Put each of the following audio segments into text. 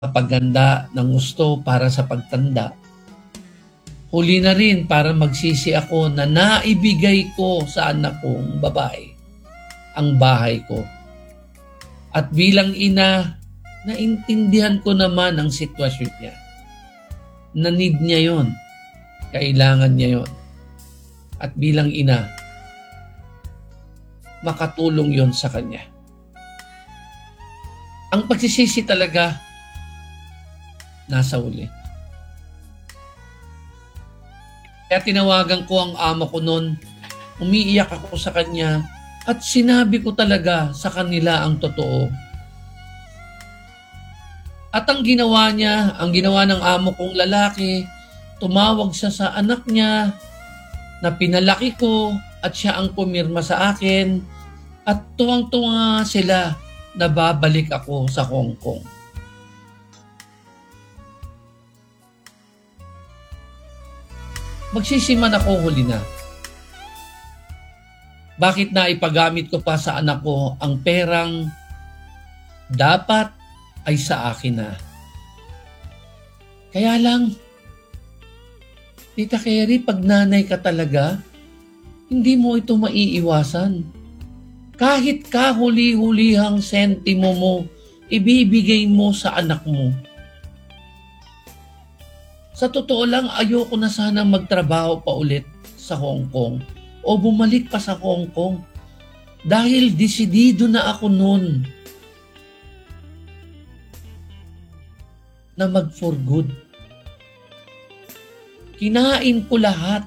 paganda ng gusto para sa pagtanda. Huli na rin para magsisi ako na naibigay ko sa anak kong babae ang bahay ko. At bilang ina, naintindihan ko naman ang sitwasyon niya. Na need niya yon, kailangan niya yon. At bilang ina, makatulong yon sa kanya. Ang pagsisisi talaga, nasa uli. Kaya tinawagan ko ang ama ko noon, umiiyak ako sa kanya at sinabi ko talaga sa kanila ang totoo. At ang ginawa niya, ang ginawa ng amo kong lalaki, tumawag siya sa anak niya na pinalaki ko at siya ang pumirma sa akin at tuwang-tuwa sila na babalik ako sa Hong Kong. Magsisiman ako, huli na. Bakit na ipagamit ko pa sa anak ko ang perang dapat ay sa akin na? Kaya lang, Tita Kerry, pag nanay ka talaga, hindi mo ito maiiwasan. Kahit kahuli-hulihang sentimo mo, ibibigay mo sa anak mo. Sa totoo lang, ayoko na sana magtrabaho pa ulit sa Hong Kong o bumalik pa sa Hong Kong dahil desidido na ako noon na mag for good. Kinain ko lahat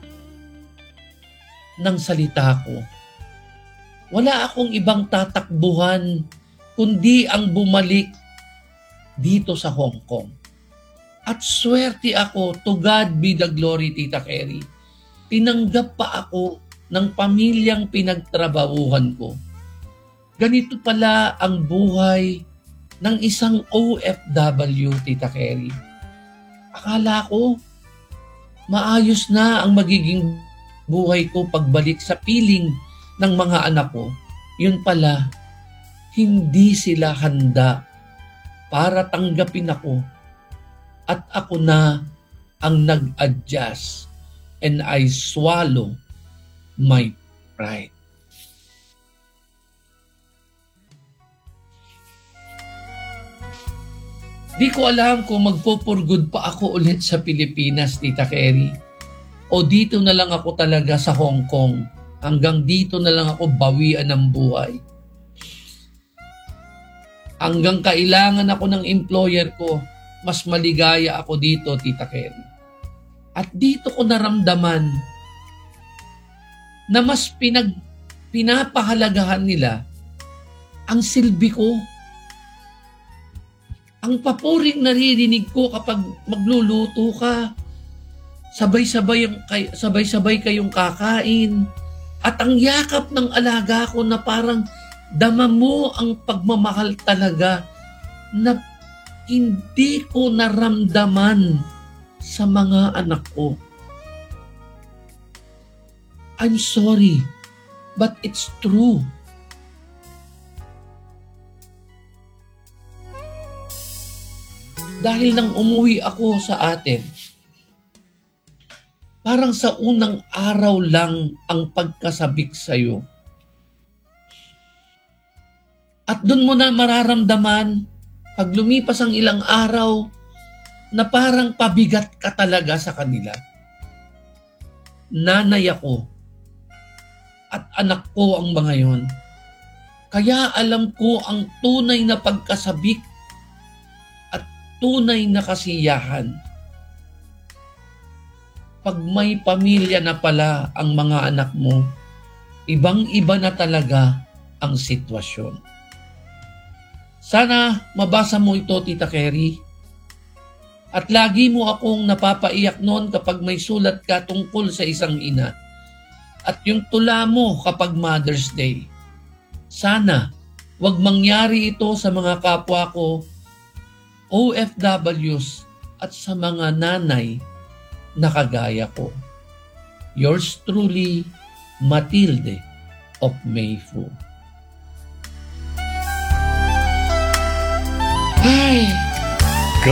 ng salita ko. Wala akong ibang tatakbuhan kundi ang bumalik dito sa Hong Kong. At swerte ako, to God be the glory, Tita Kerry. Tinanggap pa ako ng pamilyang pinagtrabahuhan ko. Ganito pala ang buhay ng isang OFW, Tita Kerry. Akala ko, maayos na ang magiging buhay ko pagbalik sa piling ng mga anak ko. Yun pala, hindi sila handa para tanggapin ako. At ako na ang nag-adjust and I swallow my pride. Di ko alam kung magpo-for-good pa ako ulit sa Pilipinas, Tita Kerry. O dito na lang ako talaga sa Hong Kong. Hanggang dito na lang ako bawian ng buhay. Hanggang kailangan ako ng employer ko, mas maligaya ako dito, Tita Kerry. At dito ko naramdaman na mas pinapahalagahan nila ang silbi ko. Ang papuring naririnig ko kapag magluluto ka, sabay-sabay kayong kakain, at ang yakap ng alaga ko na parang dama mo ang pagmamahal talaga na hindi ko naramdaman sa mga anak ko. I'm sorry, but it's true. Dahil nang umuwi ako sa atin, parang sa unang araw lang ang pagkasabik sa'yo. At doon mo na mararamdaman, pag lumipas ang ilang araw, na parang pabigat ka talaga sa kanila. Nanay ako at anak ko ang mga yon. Kaya alam ko ang tunay na pagkasabik at tunay na kasiyahan. Pag may pamilya na pala ang mga anak mo, ibang-iba na talaga ang sitwasyon. Sana mabasa mo ito, Tita Kerry. At lagi mo akong napapaiyak noon kapag may sulat ka tungkol sa isang ina. At yung tula mo kapag Mother's Day. Sana wag mangyari ito sa mga kapwa ko, OFWs, at sa mga nanay na kagaya ko. Yours truly, Matilde of Mayfu. Ay!